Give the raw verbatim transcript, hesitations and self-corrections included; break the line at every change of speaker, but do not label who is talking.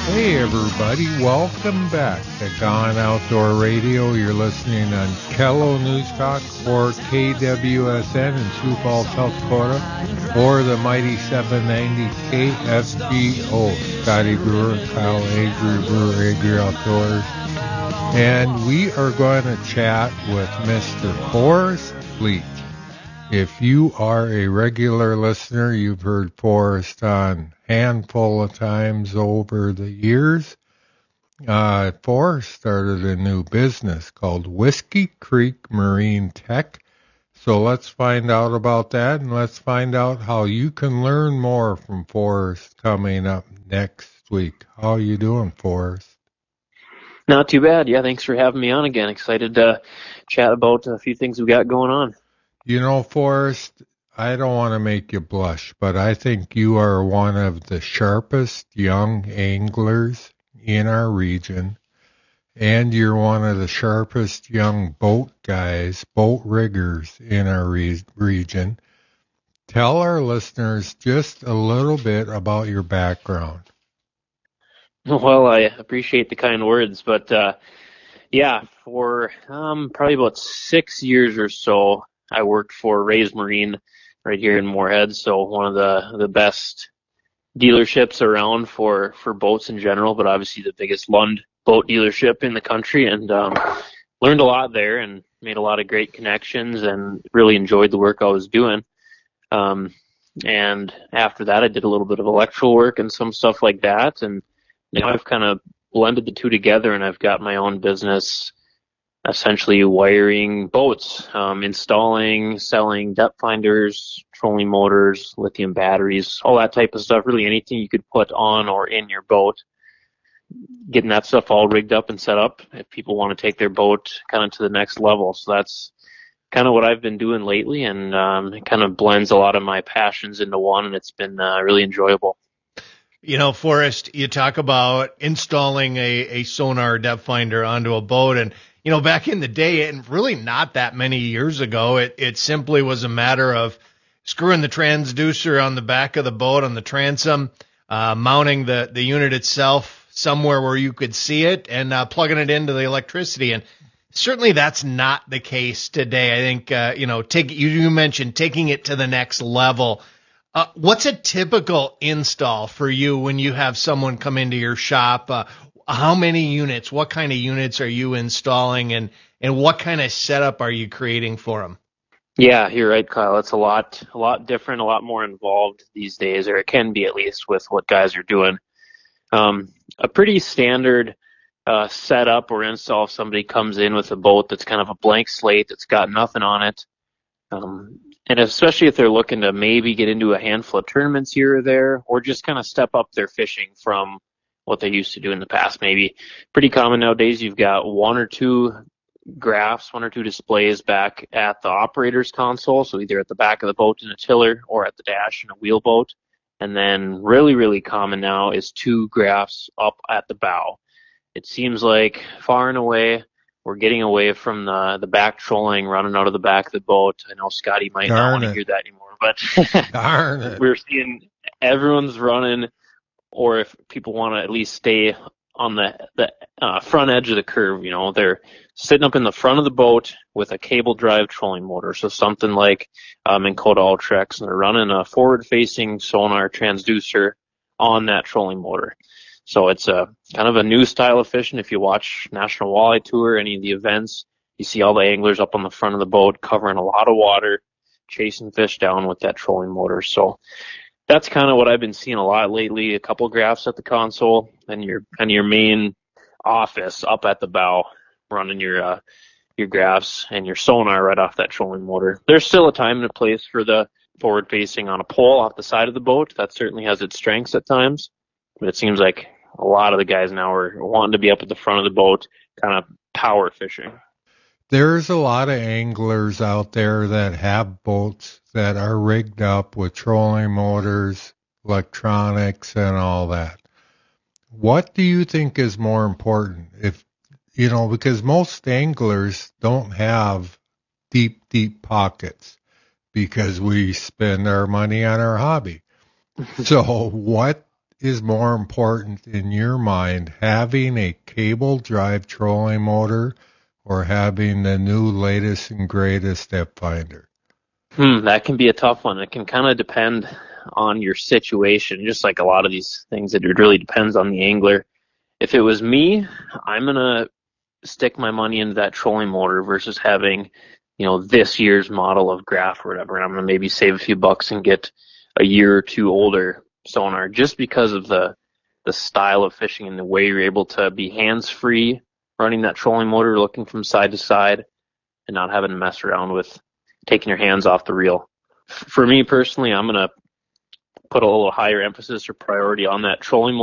Hey everybody, welcome back to Gone Outdoor Radio. You're listening on Kello News Talk or K W S N in Sioux Falls, South Dakota, or the mighty seven ninety K S G O. Scotty Brewer, Kyle Agri, Brewer Agri Outdoors. And we are going to chat with Mister Forrest Leach. If you are a regular listener, you've heard Forrest on a handful of times over the years. Uh, Forrest started a new business called Whiskey Creek Marine Tech. So let's find out about that, and let's find out how you can learn more from Forrest coming up next week. How are you doing, Forrest?
Not too bad. Yeah, thanks for having me on again. Excited to chat about a few things we've got going on.
You know, Forrest, I don't want to make you blush, but I think you are one of the sharpest young anglers in our region, and you're one of the sharpest young boat guys, boat riggers in our re- region. Tell our listeners just a little bit about your background.
Well, I appreciate the kind words, but uh, yeah, for um, probably about six years or so, I worked for Ray's Marine right here in Moorhead, so one of the, the best dealerships around for, for boats in general, but obviously the biggest Lund boat dealership in the country, and um, learned a lot there and made a lot of great connections and really enjoyed the work I was doing. Um, and after that, I did a little bit of electrical work and some stuff like that, and now I've kind of blended the two together, and I've got my own business essentially wiring boats, um, installing, selling depth finders, trolling motors, lithium batteries, all that type of stuff, really anything you could put on or in your boat, getting that stuff all rigged up and set up if people want to take their boat kind of to the next level. So that's kind of what I've been doing lately, and um, it kind of blends a lot of my passions into one, and it's been uh, really enjoyable.
You know, Forrest, you talk about installing a, a sonar depth finder onto a boat, and you know, back in the day, and really not that many years ago, it, it simply was a matter of screwing the transducer on the back of the boat on the transom, uh, mounting the, the unit itself somewhere where you could see it, and uh, plugging it into the electricity. And certainly that's not the case today. I think, uh, you know, take, you, you mentioned taking it to the next level. Uh, what's a typical install for you when you have someone come into your shop? Uh, how many units, what kind of units are you installing, and, and what kind of setup are you creating for them?
Yeah, you're right, Kyle. It's a lot, a lot different, a lot more involved these days, or it can be at least with what guys are doing. Um, a pretty standard uh, setup or install if somebody comes in with a boat that's kind of a blank slate that's got nothing on it. Um, and especially if they're looking to maybe get into a handful of tournaments here or there, or just kind of step up their fishing from what they used to do in the past. Maybe pretty common nowadays, you've got one or two graphs, one or two displays back at the operator's console, so either at the back of the boat in a tiller or at the dash in a wheelboat. And then really, really common now is two graphs up at the bow. It seems like far and away we're getting away from the the back trolling, running out of the back of the boat. I know Scotty might
Darn
not want
it.
to hear that anymore, but
Darn it.
We're seeing everyone's running, or if people want to at least stay on the the uh, front edge of the curve, you know, they're sitting up in the front of the boat with a cable drive trolling motor, so something like um, Minn-Kota Ultrex, and they're running a forward-facing sonar transducer on that trolling motor. So it's a kind of a new style of fishing. If you watch National Walleye Tour, any of the events, you see all the anglers up on the front of the boat covering a lot of water, chasing fish down with that trolling motor. So that's kind of what I've been seeing a lot lately. A couple graphs at the console, and your and your main office up at the bow, running your uh, your graphs and your sonar right off that trolling motor. There's still a time and a place for the forward facing on a pole off the side of the boat. That certainly has its strengths at times, but it seems like a lot of the guys now are wanting to be up at the front of the boat, kind of power fishing.
There's a lot of anglers out there that have boats that are rigged up with trolling motors, electronics, and all that. What do you think is more important? If, you know, because most anglers don't have deep, deep pockets because we spend our money on our hobby. So what is more important in your mind, having a cable drive trolling motor or having the new latest and greatest depth finder?
Hmm, that can be a tough one. It can kind of depend on your situation, just like a lot of these things. It really depends on the angler. If it was me, I'm going to stick my money into that trolling motor versus having, you know, this year's model of Graph or whatever. And I'm going to maybe save a few bucks and get a year or two older sonar just because of the the style of fishing and the way you're able to be hands-free running that trolling motor, looking from side to side and not having to mess around with taking your hands off the reel. For me personally, I'm going to put a little higher emphasis or priority on that trolling motor.